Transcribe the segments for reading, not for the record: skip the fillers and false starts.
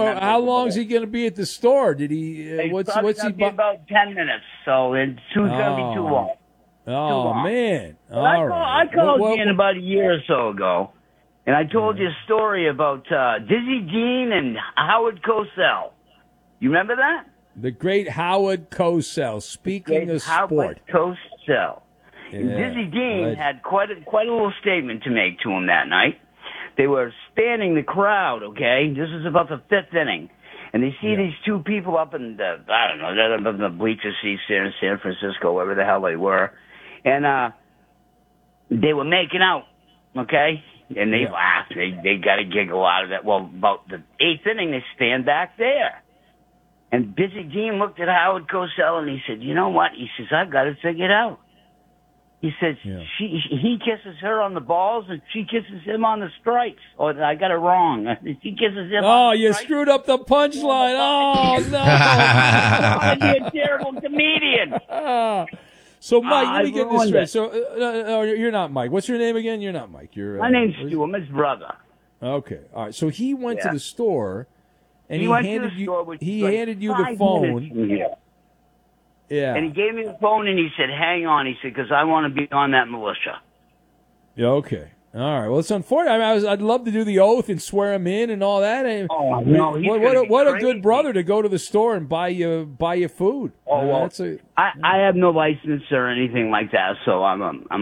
how long is he going to be at the store? Did he? What's he? About 10 minutes. So it's going to be too long. Oh man! I called Dean about a year or so ago, and I told you a story about Dizzy Dean and Howard Cosell. You remember that? The great Howard Cosell. Speaking of sport, Howard Cosell. And Dizzy Dean had quite a little statement to make to him that night. They were spanning the crowd, okay? This is about the fifth inning. And they see these two people up in the, I don't know, they're up in the bleacher seats there in San Francisco, wherever the hell they were. And they were making out, okay? And they laughed. They got a giggle out of that. Well, about the eighth inning, they stand back there. And Dizzy Dean looked at Howard Cosell and he said, you know what? He says, I've got it figured out. He says, he kisses her on the balls and she kisses him on the strikes. Or I got it wrong. He kisses him on the you strikes. Screwed up the punchline. Oh, no. You're a terrible comedian. So, Mike, let me get this straight. So, you're not Mike. What's your name again? You're not Mike. My name's Stu. I'm his brother. Okay. All right. So he went to the store, and he handed you the phone. Yeah. And he gave me the phone, and he said, hang on. He said, because I want to be on that militia. Yeah, okay. All right. Well, it's unfortunate. I mean, I'd love to do the oath and swear him in and all that. No. What a good brother to go to the store and buy you food. Oh, well, I have no license or anything like that, so I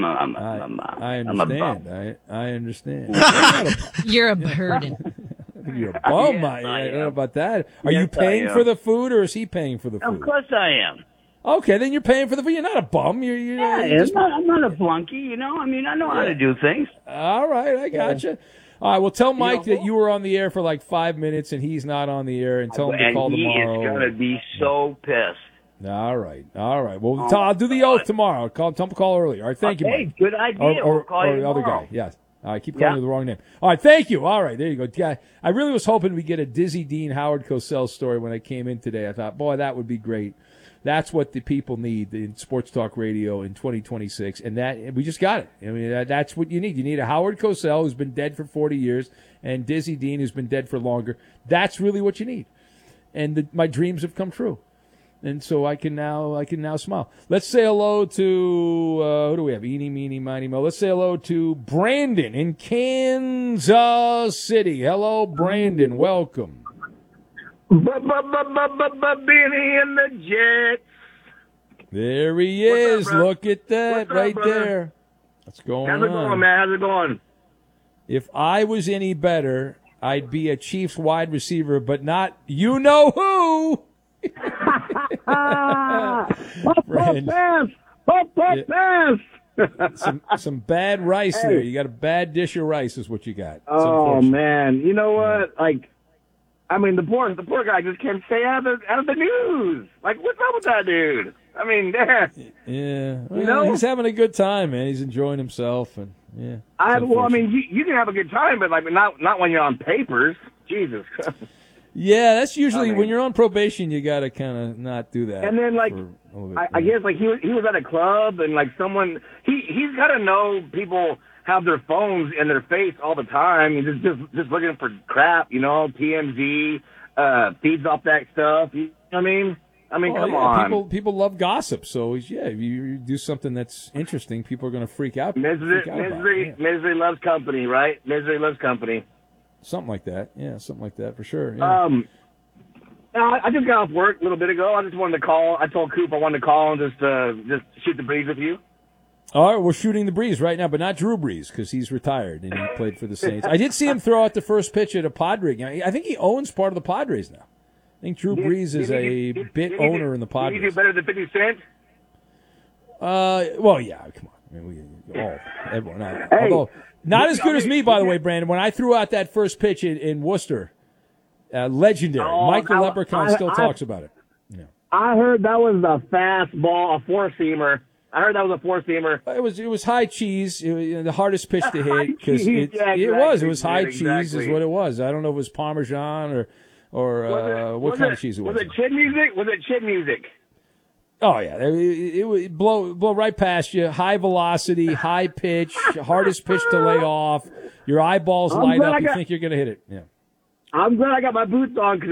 understand. I understand. You're a burden. You're a bum. I don't know about that. Are you paying for the food, or is he paying for the food? Of course I am. Okay, then you're paying for the food. You're not a bum. I'm not a flunky, you know. I mean, I know how to do things. All right, I gotcha. All right, well, tell Mike that you were on the air for like 5 minutes and he's not on the air, and tell him to call tomorrow. He is going to be so pissed. All right. Well, I'll do the oath tomorrow. Tell him to call early. All right, thank you, Mike. Good idea. Or the other guy, yes. I keep calling you the wrong name. All right, thank you. All right, there you go. Yeah, I really was hoping we'd get a Dizzy Dean Howard Cosell story when I came in today. I thought, boy, that would be great. That's what the people need in sports talk radio in 2026, and that we just got it. I mean, that's what you need. You need a Howard Cosell who's been dead for 40 years, and Dizzy Dean who's been dead for longer. That's really what you need, and my dreams have come true, and so I can now smile. Let's say hello to who do we have? Eeny, meeny, miny, mo. Let's say hello to Brandon in Kansas City. Hello, Brandon. Welcome. Benny and the Jets. There he is. Look at that right there. What's going on? How's it going, man? How's it going? If I was any better, I'd be a Chiefs wide receiver, but not you know who. Some bad rice there. You got a bad dish of rice is what you got. Oh, man. You know what? I mean, the poor guy just can't stay out of the news. Like, what's up with that dude? I mean, well, he's having a good time, man. He's enjoying himself, and you can have a good time, but not when you're on papers. Jesus. Yeah, that's usually when you're on probation. You got to kind of not do that. And then, I guess he was at a club, and someone he's got to know people have their phones in their face all the time. He's just looking for crap, TMZ feeds off that stuff. You know what I mean? Come on. People love gossip, so if you do something that's interesting, people are going to freak out. Misery loves company, right? Misery loves company. Something like that. Yeah, something like that for sure. Yeah. I just got off work a little bit ago. I just wanted to call. I told Coop I wanted to call and just shoot the breeze with you. All right, we're shooting the breeze right now, but not Drew Brees because he's retired and he played for the Saints. I did see him throw out the first pitch at a Padre. I think he owns part of the Padres now. I think Drew Brees is a bit owner in the Padres. Did he do better than 50 Cent? Well, yeah, come on. I mean, everyone. Although, not as good as me, by the way, Brandon. When I threw out that first pitch in Worcester, legendary. Michael Leprechaun still talks about it. Yeah. I heard that was a fastball, a four-seamer. I heard that was a four-seamer. It was high cheese. The hardest pitch to hit because it was high cheese is what it was. I don't know if it was Parmesan or what kind of cheese it was. Was it chin music? Was it chin music? Oh yeah, it would blow right past you. High velocity, high pitch, hardest pitch to lay off. Your eyeballs light up. You think you're going to hit it. Yeah. I'm glad I got my boots on because